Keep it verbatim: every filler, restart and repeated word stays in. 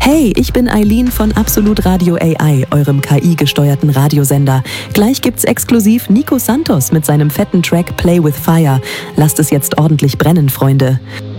Hey, ich bin Eileen von Absolut Radio A I, eurem K I-gesteuerten Radiosender. Gleich gibt's exklusiv Nico Santos mit seinem fetten Track Play with Fire. Lasst es jetzt ordentlich brennen, Freunde.